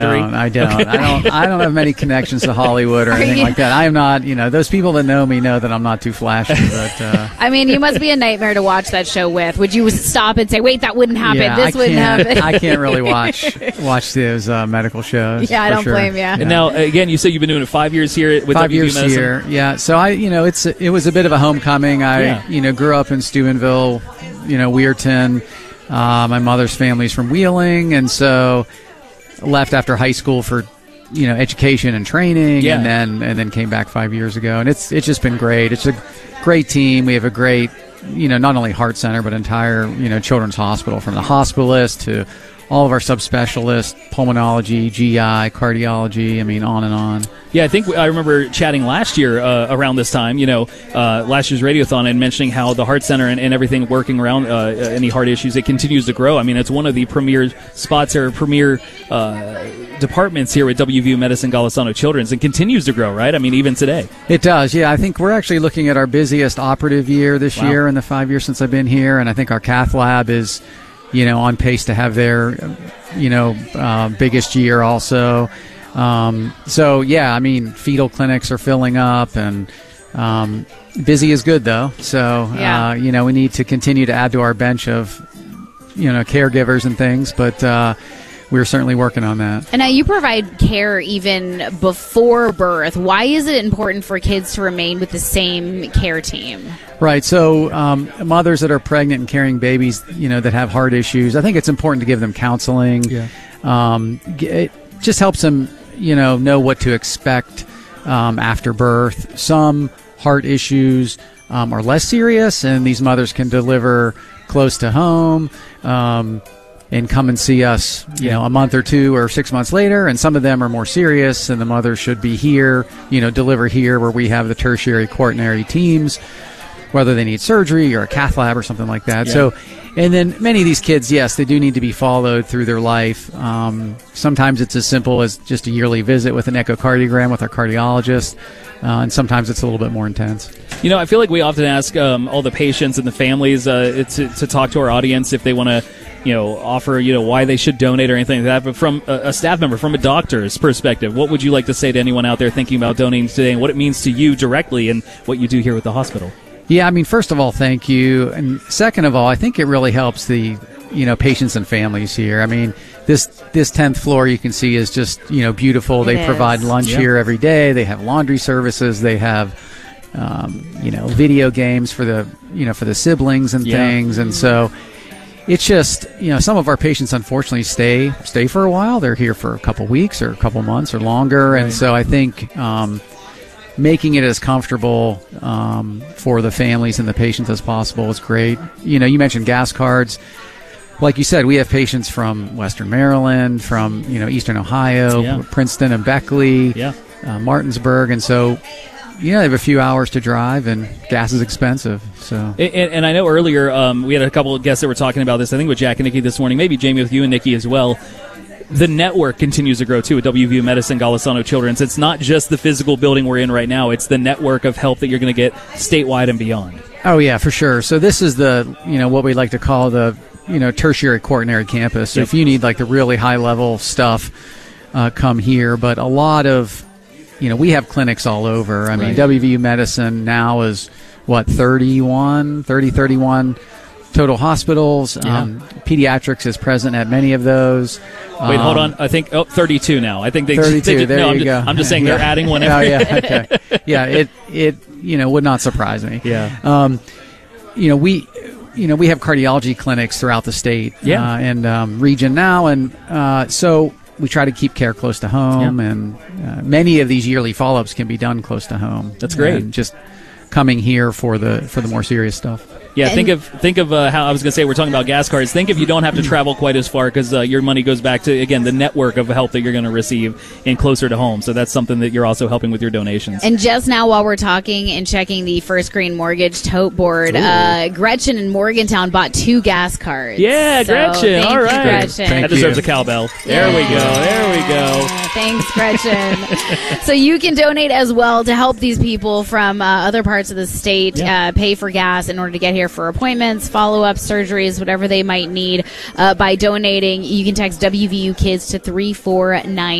I don't. I don't have many connections to Hollywood or anything like that. I am not. Those people that know me know that I'm not too flashy. But I mean, you must be a nightmare to watch that show with. Would you stop and say, "Wait, that wouldn't happen. Yeah, this wouldn't happen"? I can't really watch those medical shows. Yeah, I don't blame you. And now, again, you said you've been doing it 5 years here with 5 years WVU Medicine. here. Yeah. So it was a bit of a homecoming. I grew up in Steubenville, Weirton. My mother's family's from Wheeling, and so left after high school for education and training, and then came back 5 years ago, and it's just been great. It's a great team. We have a great not only heart center but entire children's hospital, from the hospitalist to all of our subspecialists, pulmonology, GI, cardiology. I mean, on and on. Yeah, I remember chatting last year around this time, last year's Radiothon, and mentioning how the Heart Center and everything working around any heart issues, it continues to grow. I mean, it's one of the premier spots or premier departments here at WVU Medicine Golisano Children's, and continues to grow, right? I mean, even today. It does, yeah. I think we're actually looking at our busiest operative year this year in the 5 years since I've been here, and I think our cath lab is on pace to have their, biggest year also. So, yeah, I mean, fetal clinics are filling up, and busy is good, though. So, we need to continue to add to our bench of, caregivers and things, but we're certainly working on that. And now you provide care even before birth. Why is it important for kids to remain with the same care team? Right. So mothers that are pregnant and carrying babies, that have heart issues, I think it's important to give them counseling. Yeah. It just helps them, know what to expect after birth. Some heart issues are less serious, and these mothers can deliver close to home. And come and see us, a month or 2 or 6 months later. And some of them are more serious, and the mother should be here, deliver here, where we have the tertiary quaternary teams, whether they need surgery or a cath lab or something like that. Yeah. So, and then many of these kids, yes, they do need to be followed through their life. Sometimes it's as simple as just a yearly visit with an echocardiogram with our cardiologist. And sometimes it's a little bit more intense. I feel like we often ask all the patients and the families to talk to our audience if they want to, offer, why they should donate or anything like that. But from a staff member, from a doctor's perspective, what would you like to say to anyone out there thinking about donating today, and what it means to you directly and what you do here with the hospital? Yeah, I mean, first of all, thank you. And second of all, I think it really helps the, patients and families here. I mean, this 10th floor you can see is just, beautiful. They provide lunch here every day. They have laundry services. They have, video games for the, for the siblings and things. And so it's just, some of our patients unfortunately stay for a while. They're here for a couple weeks or a couple months or longer. Right. And so I think making it as comfortable for the families and the patients as possible is great. You mentioned gas cards. Like you said, we have patients from Western Maryland, from Eastern Ohio, Princeton and Beckley, Martinsburg, and so they have a few hours to drive, and gas is expensive. So, and I know earlier we had a couple of guests that were talking about this. I think with Jack and Nikki this morning, maybe Jamie with you and Nikki as well. The network continues to grow, too, at WVU Medicine Golisano Children's. It's not just the physical building we're in right now. It's the network of help that you're going to get statewide and beyond. Oh, yeah, for sure. So this is the, what we like to call the, tertiary quaternary campus. So if you need, like, the really high-level stuff, come here. But a lot of, we have clinics all over. I mean, WVU Medicine now is, 31 total hospitals. Pediatrics is present at many of those. Wait, hold on. I think 32 now. I think they 32. There you go. I'm just saying they're adding one every. Oh yeah. Okay. Yeah. It would not surprise me. Yeah. We have cardiology clinics throughout the state. And region now, and so we try to keep care close to home, and many of these yearly follow-ups can be done close to home. That's great. And just coming here for the more serious stuff. Yeah, think of how I was going to say we're talking about gas cards. Think if you don't have to travel quite as far, because your money goes back to, again, the network of help that you're going to receive and closer to home. So that's something that you're also helping with your donations. And just now, while we're talking and checking the First Green Mortgage tote board, Gretchen in Morgantown bought 2 gas cards. Yeah, Gretchen. All right. Gretchen. That deserves a cowbell. There we go. There we go. Thank Thanks, Gretchen. So you can donate as well to help these people from other parts of the state pay for gas in order to get here for appointments, follow-up surgeries, whatever they might need. By donating, you can text WVU Kids to 349